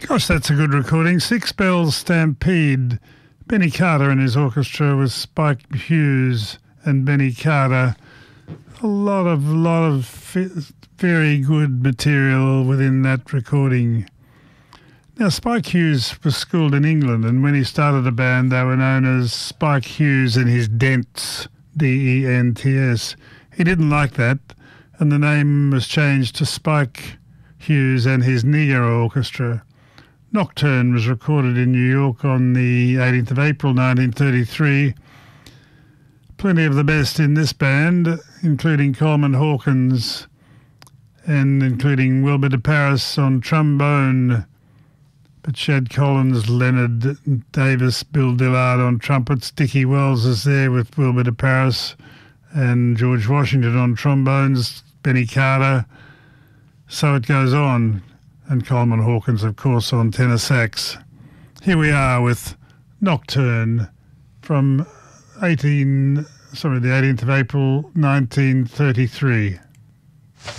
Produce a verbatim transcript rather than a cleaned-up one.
Gosh, that's a good recording. Six Bells Stampede. Benny Carter and his orchestra with Spike Hughes and Benny Carter. A lot of, lot of very good material within that recording. Now, Spike Hughes was schooled in England, and when he started a band, they were known as Spike Hughes and his Dents, D E N T S. He didn't like that, and the name was changed to Spike Hughes and his Negro Orchestra. Nocturne was recorded in New York on the eighteenth of April nineteen thirty-three. Plenty of the best in this band, including Coleman Hawkins and including Wilbur de Paris on trombone, but Shad Collins, Leonard Davis, Bill Dillard on trumpets. Dickie Wells is there with Wilbur de Paris and George Washington on trombones, Benny Carter. So it goes on. And Coleman Hawkins, of course, on tenor sax. Here we are with Nocturne from eighteen, sorry, the eighteenth of April, nineteen thirty-three.